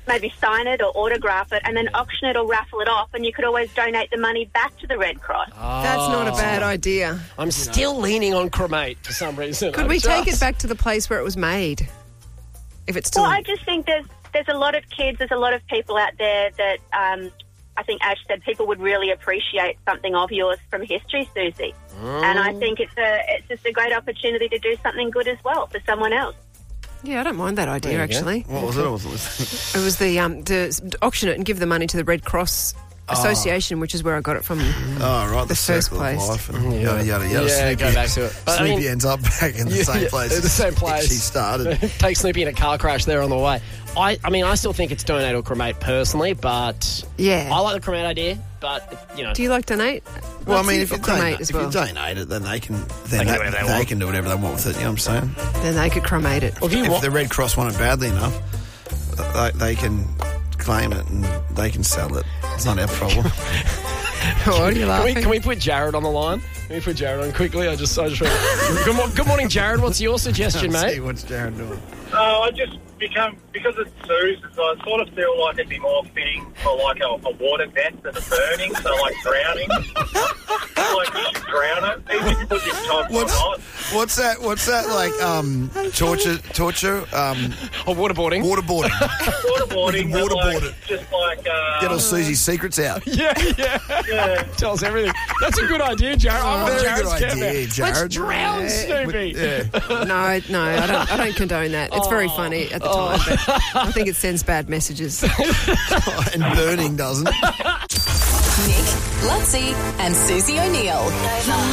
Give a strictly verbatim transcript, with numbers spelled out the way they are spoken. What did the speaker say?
maybe sign it or autograph it and then auction it or raffle it off, and you could always donate the money back to the Red Cross. Oh. That's not a bad idea. I'm still leaning on cremate for some reason. Could I'm we just... take it back to the place where it was made? If it's still... Well, I just think there's there's a lot of kids, there's a lot of people out there that um, I think Ash said people would really appreciate something of yours from history, Susie. Mm. And I think it's a it's just a great opportunity to do something good as well for someone else. Yeah, I don't mind that idea, actually. What was it? I wasn't listening. It was the um, to auction it and give the money to the Red Cross Association, oh. which is where I got it from. Oh, right, the, the first circle place. Of life and yeah. yada, yada, yada. Yeah, Snoopy, go back to it. But, Snoopy I mean, ends up back in the yeah, same yeah, place. The same place. She started. Take Snoopy in a car crash there on the way. I, I mean, I still think it's donate or cremate personally, but yeah, I like the cremate idea. But you know, do you like donate? Well, Let's I mean, if, you donate, cremate as well. if you donate it, then they can They then can they, do whatever they they want. can do whatever they want with it. You know what I'm saying? Then they could cremate it. Well, if you If want, the Red Cross want it badly enough, they, they can claim it and they can sell it. It's not our problem. What are you can laughing? we, can we put Jared on the line? Can we put Jared on quickly? I just, I just. good, mo- good morning, Jared. What's your suggestion, Let's mate? see what's Jared doing? Uh, I just become, because it's Sue's, I sort of feel like it'd be more fitting for like a, a water death than a burning, so like drowning. Like you should drown it, even if you put your top What's, or not. what's that? What's that like? Um, torture, torture, um, Oh, waterboarding. waterboarding. Waterboarding, but Waterboard like, it. just like... Uh, Get all Susie's secrets out. Yeah, yeah. yeah. Tell us everything. That's a good idea, Jared. I want Very Jared's good camp idea, now. Jared. Let's drown Snoopy. Yeah. No, no, I don't. I don't condone that. It's very funny at the time, but I think it sends bad messages. And burning doesn't. Nick, Lutzi, and Susie O'Neill.